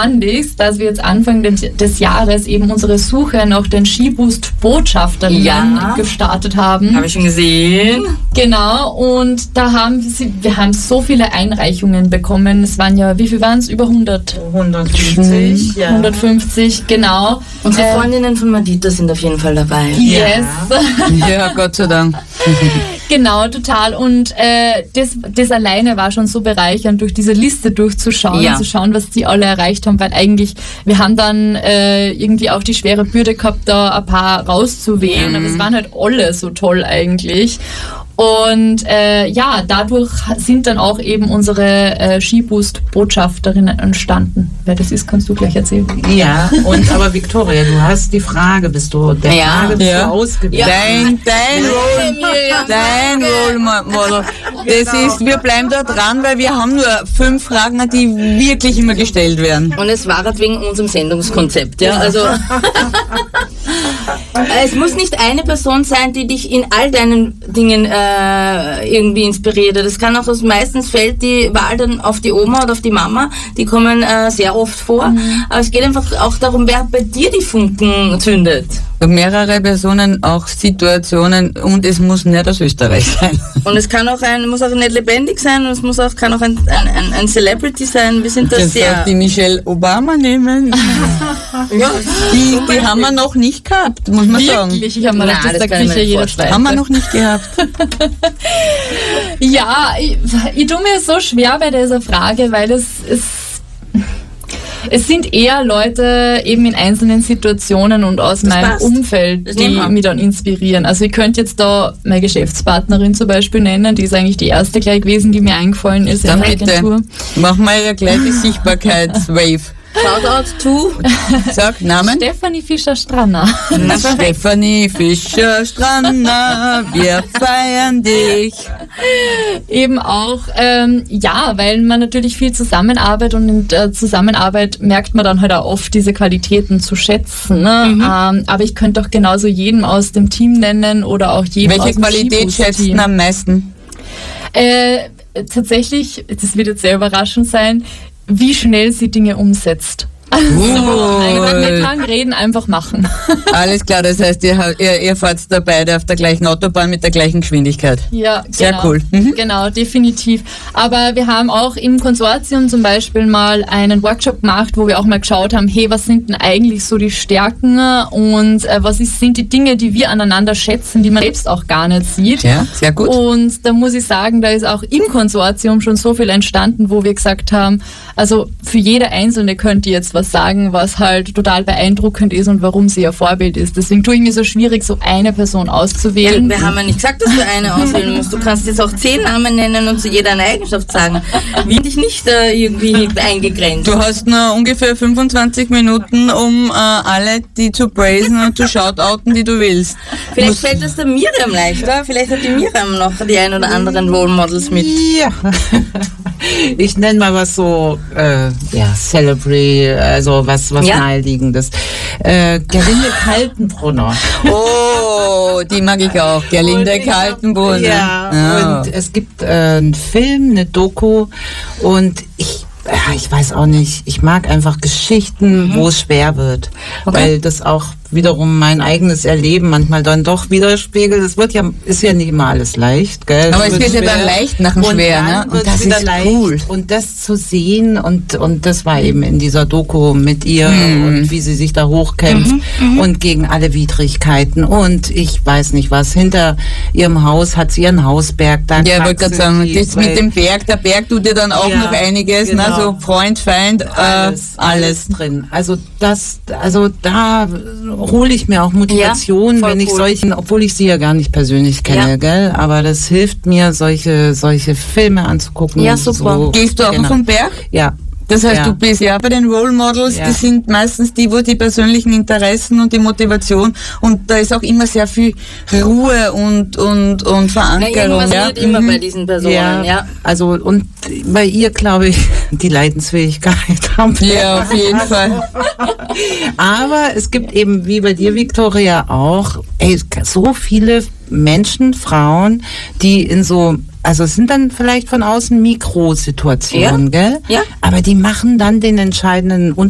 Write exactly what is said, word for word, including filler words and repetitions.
fand ich es, dass wir jetzt Anfang des, des Jahres eben unsere Suche nach den Skiboost-Botschaftern ja. gestartet haben. Habe ich schon gesehen. Genau, und da haben sie, wir haben so viele Einreichungen bekommen. Es waren ja, wie viel waren es? Über hundert? hundertfünfzig, ja. hundertfünfzig, genau. Unsere äh, Freundinnen von Madita sind auf jeden Fall dabei. Yes. Ja, ja, Gott sei Dank. Genau, total. Und äh, das, das alleine war schon so bereichernd, durch diese Liste durchzuschauen, ja. zu schauen, was die alle erreicht haben, weil eigentlich, wir haben dann äh, irgendwie auch die schwere Bürde gehabt, da ein paar rauszuwählen, mhm. aber es waren halt alle so toll eigentlich. Und äh, ja, dadurch sind dann auch eben unsere äh, Skiboost-Botschafterinnen entstanden. Wer das ist, kannst du gleich erzählen. Ja, und aber Victoria, du hast die Frage, bist du der ja. Frage bist ja. du ausgewiesen. Ja. Dein, dein Role, dein Role Model. Das Genau. ist, wir bleiben da dran, weil wir haben nur fünf Fragen, die wirklich immer gestellt werden. Und es war halt wegen unserem Sendungskonzept, ja. Also es muss nicht eine Person sein, die dich in all deinen Dingen äh, irgendwie inspiriert. Das kann auch, also meistens fällt die Wahl dann auf die Oma oder auf die Mama. Die kommen äh, sehr oft vor. Mhm. Aber es geht einfach auch darum, wer bei dir die Funken zündet. Mehrere Personen, auch Situationen, und es muss nicht aus Österreich sein. Und es kann auch ein, muss auch nicht lebendig sein, und es muss auch, kann auch ein, ein, ein Celebrity sein. Wir sind da Jetzt sehr... darf die Michelle Obama nehmen. ja. Die, die haben wir noch nicht gehabt, muss man sagen. Wirklich? Ich habe mir Nein, gedacht, das das sagt kann ich sicher mir jeder vorstellen. Zweite. Haben wir noch nicht gehabt. Ja, ich, ich tue mir so schwer bei dieser Frage, weil es, es, es sind eher Leute eben in einzelnen Situationen und aus Das meinem passt. Umfeld, Das die nehmen wir. mich dann inspirieren. Also ich könnte jetzt da meine Geschäftspartnerin zum Beispiel nennen, die ist eigentlich die erste gleich gewesen, die mir eingefallen ist Dann in der bitte, Agentur. machen wir ja gleich die Sichtbarkeitswave. Shoutout to Sag Namen. Stefanie Fischer-Stranner. Stefanie Fischer-Stranner, wir feiern dich. Eben auch, ähm, ja, weil man natürlich viel zusammenarbeitet und in der Zusammenarbeit merkt man dann halt auch oft diese Qualitäten zu schätzen. Ne? Mhm. Ähm, aber ich könnte auch genauso jeden aus dem Team nennen oder auch jeden Welche aus dem Qualität schätzen Skiboost-Team. am meisten? Äh, tatsächlich, das wird jetzt sehr überraschend sein, wie schnell sie Dinge umsetzt. Also, einfach nicht lang reden, einfach machen. Alles klar, das heißt, ihr, ihr, ihr fahrt da beide auf der gleichen Autobahn mit der gleichen Geschwindigkeit. Ja, Sehr genau, cool. Mhm. Genau, definitiv. Aber wir haben auch im Konsortium zum Beispiel mal einen Workshop gemacht, wo wir auch mal geschaut haben, hey, was sind denn eigentlich so die Stärken und äh, was ist, sind die Dinge, die wir aneinander schätzen, die man selbst auch gar nicht sieht. Ja, sehr gut. Und da muss ich sagen, da ist auch im Konsortium schon so viel entstanden, wo wir gesagt haben, also für jede Einzelne könnt ihr jetzt was sagen, was halt total beeindruckend ist und warum sie ihr Vorbild ist. Deswegen tue ich mir so schwierig, so eine Person auszuwählen. Wir haben ja nicht gesagt, dass du eine auswählen musst. Du kannst jetzt auch zehn Namen nennen und zu jeder eine Eigenschaft sagen. Wir haben dich nicht äh, irgendwie eingegrenzt. Du hast nur ungefähr fünfundzwanzig Minuten, um äh, alle die zu praisen und zu shoutouten, die du willst. Vielleicht Muss- fällt das der Miriam leichter. Vielleicht hat die Miriam noch die ein oder anderen Role Models mit. Ja. Ich nenne mal was so, äh, ja, Celebrity, also was, was Ja. Naheliegendes. Äh, Gerlinde Kaltenbrunner. Oh, die mag ich auch. Gerlinde Kaltenbrunner. Ja, Ja. und es gibt äh, einen Film, eine Doku und ich ja, ich weiß auch nicht, ich mag einfach Geschichten, mhm. wo es schwer wird, okay. weil das auch wiederum mein eigenes Erleben manchmal dann doch widerspiegelt. Es wird ja, ist ja nicht immer alles leicht, gell? Aber es wird ja schwer. dann leicht nach dem und Schwer, dann ne? Und wird's das wieder ist leicht. cool. Und das zu sehen und, und das war eben in dieser Doku mit ihr Mhm. und wie sie sich da hochkämpft Mhm. und gegen alle Widrigkeiten und ich weiß nicht was. Hinter ihrem Haus hat sie ihren Hausberg. Da Ja, ich wollte gerade sagen, kraxelt das sie, mit weil- dem Berg, der Berg tut dir dann auch Ja, noch einiges, genau. ne? So Freund, Feind, äh, alles, alles. alles drin. Also das, also da hole ich mir auch Motivation, Ja, voll wenn ich cool. solchen, obwohl ich sie ja gar nicht persönlich kenne, Ja. gell? Aber das hilft mir, solche, solche Filme anzugucken. Ja, super. So, Gehst du auch genau. vom Berg? Ja. Das heißt, Ja. du bist ja bei den Role Models, Ja. die sind meistens die, wo die persönlichen Interessen und die Motivation und da ist auch immer sehr viel Ruhe und, und, und Na, Verankerung. irgendwas ja? wird immer Mhm. bei diesen Personen, ja. Ja, also und bei ihr glaube ich die Leidensfähigkeit haben. Ja, auf jeden Fall. Aber es gibt eben, wie bei dir, Victoria, auch ey, so viele Menschen, Frauen, die in so, also es sind dann vielleicht von außen Mikrosituationen, Ja. gell? Ja. Aber die machen dann den entscheidenden Unterschied